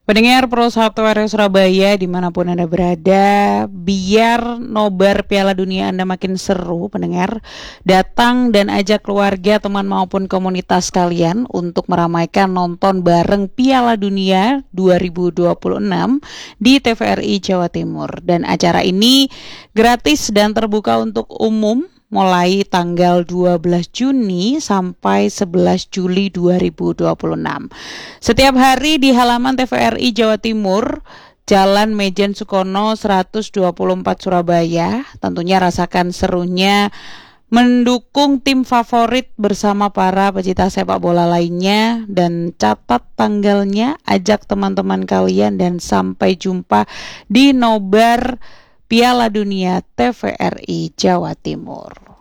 Pendengar Pro 1 RRI Surabaya dimanapun Anda berada, biar nobar Piala Dunia Anda makin seru, pendengar, datang dan ajak keluarga, teman maupun komunitas kalian untuk meramaikan nonton bareng Piala Dunia 2026 di TVRI Jawa Timur. Dan acara ini gratis dan terbuka untuk umum mulai tanggal 12 Juni sampai 11 Juli 2026. Setiap hari di halaman TVRI Jawa Timur, Jalan Mejen Sukono 124 Surabaya, tentunya rasakan serunya mendukung tim favorit bersama para pecinta sepak bola lainnya, dan catat tanggalnya, ajak teman-teman kalian, dan sampai jumpa di nobar Piala Dunia TVRI Jawa Timur.